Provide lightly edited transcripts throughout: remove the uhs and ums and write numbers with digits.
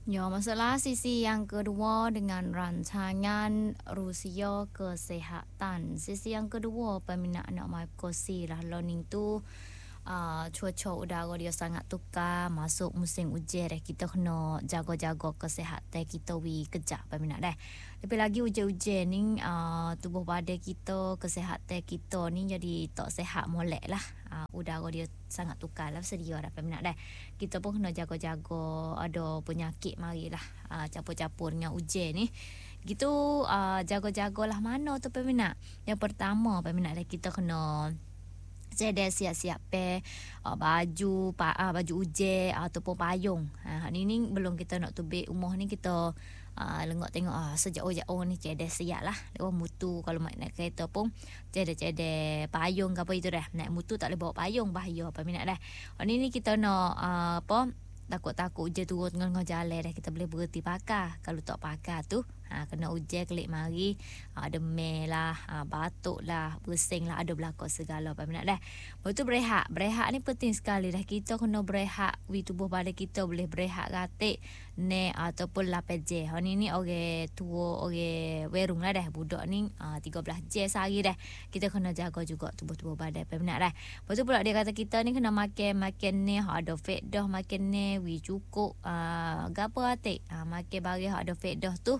Ya, masalah sisi yang kedua dengan rancangan Rusia Kesehatan. Sisi yang kedua, peminat nak mai kosi lah learning tu. Cuaca udara dia sangat tukar, masuk musim ujian dah, kita kena jaga-jaga kesihatan kita kejap peminat dah. Lebih lagi ujian-ujian ni tubuh badan kita, kesihatan kita ni jadi tak sihat molek lah. Udara dia sangat tukar lah, sedia dah peminat dah. Kita pun kena jaga-jaga, ada penyakit marilah campur-campur dengan ujian ni. Gitu jaga-jagalah mana tu peminat. Yang pertama peminat dah, kita kena saya siap-siap baju baju ujian ataupun payung. Ni belum kita nak tubik rumah ni, kita lengok tengok sejak ni cedek siap lah. Lewat mutu kalau naik kereta pun cedek payung ke apa itu dah. Naik mutu tak boleh bawa payung, bahaya apa minat dah. Ni kita nak takut-takut ujian turun tengah-tengah jalan dah, kita boleh berhenti pakai. Kalau tak pakai tu kena ujian kelik mari, demam lah, batuk lah, bersin lah, ada belakang segala apa minat dah. Lepas tu berehat ni penting sekali dah. Kita kena berehat, tubuh badan kita boleh berehat ratik ne ataupun 8 jam. Ni orang tua, orang werung lah dah, budak ni 13 jam sehari dah. Kita kena jaga juga tubuh badan apa minat dah. Lepas tu pula dia kata kita ni kena makan ni ada fat dah, makan ni cukup gapo ratik, makan barang ada fat dah tu,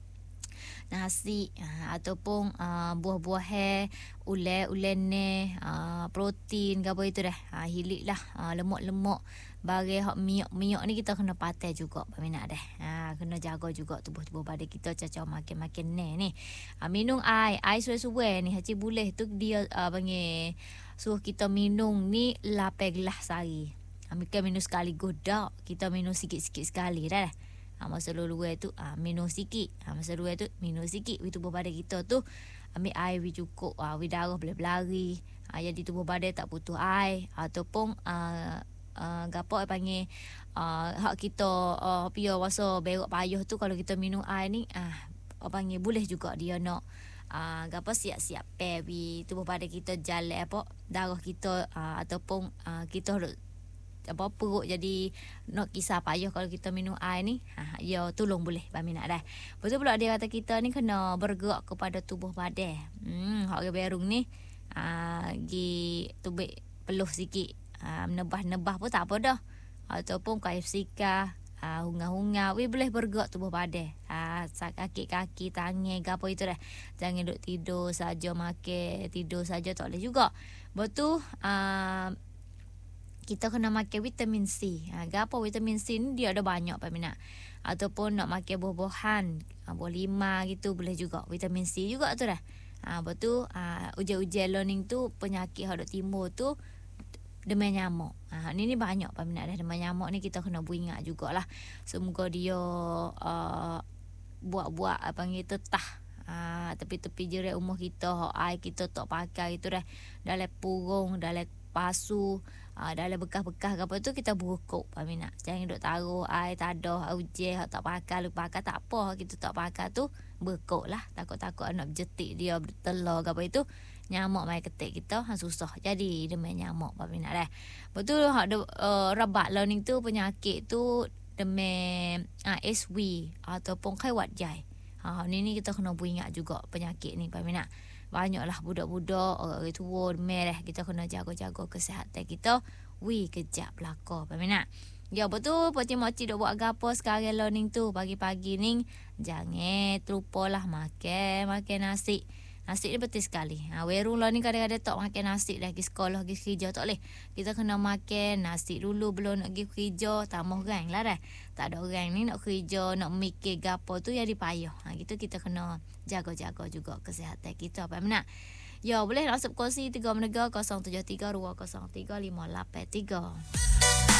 nasi ataupun buah-buah ulai ni, protein ke apa itu dah, hilik lah, lemak-lemak barang hak minyak ni kita kena patai juga peminat dah. Kena jaga juga tubuh badan kita cacau makan ni. Minum air suai-suai ni haji boleh tu dia panggil suruh kita minum ni 8 gelas sehari. Kita minum sekali godak, kita minum sikit-sikit sekali dah. Masa luar tu minum sikit, masa luar tu minum sikit. Tubuh badan kita tu ambil air cukup, darah boleh berlari. Jadi tubuh badan tak putus air ataupun gapo panggil hak kita pia rasa berak payah tu, kalau kita minum air ni panggil boleh juga dia nak gapo siap-siap tubuh badan kita jalan darah kita ataupun kita perut jadi nak kisah payah kalau kita minum air ni. Ya tolong boleh peminat dah. Betul pula dia kata kita ni kena bergerak kepada tubuh badan. Hak berung ni gi tubik peluh sikit, nebah-nebah pun tak apa dah, ataupun kaif sika, hunga-hunga boleh bergerak tubuh badan. Kaki-kaki, tangan ke apa itu dah. Jangan duduk tidur saja, makan tidur saja tak boleh juga. Betul kita kena makan vitamin C. Apa vitamin C ni dia ada banyak peminat. Ataupun nak makan buah-buahan, buah lima gitu boleh juga. Vitamin C juga tu dah. Betul ujian learning tu penyakit hak timbul tu demam nyamuk. Ni banyak peminat dah demam nyamuk ni, kita kena beringat jugalah. Semoga dia buat panggil tetah tepi-tepi jerai rumah kita, air kita tak pakai itu dah, dalam purung, dalam pasu, dalam bekas-bekas apa tu kita berukuk peminat. Jangan duk taruh air tak ada, ujian tak pakai, lupa pakai tak apa, kita tak pakai tu berukuk lah. Takut-takut anak berjetik dia bertelur ke apa itu, nyamuk mai ketik kita susah. Jadi demam nyamuk peminat dah. Betul hak rabat learning tu penyakit tu demam SW ataupun khawat jai. Ni kita kena beringat juga penyakit ni peminat. Banyaklah budak-budak, orang tua, merah, kita kena jaga-jaga kesihatan kita. Kejap belakang peminat. Ya betul, pakcik-makcik duk buat gapo sekarang learning tu pagi-pagi ni. Jangan terlupalah makan nasi. Nasi ni penting sekali. Werung lah ni kadang-kadang tak makan nasi dah pergi sekolah, pergi kerja tak boleh. Kita kena makan nasi dulu belum nak pergi kerja. Tambah orang lah dah. Tak ada orang ni nak kerja, nak mikir gapo tu jadi payah. Gitu kita kena jaga-jaga juga kesihatan kita peminat. Ya boleh WhatsApp kongsi 3 menega 073 203 583.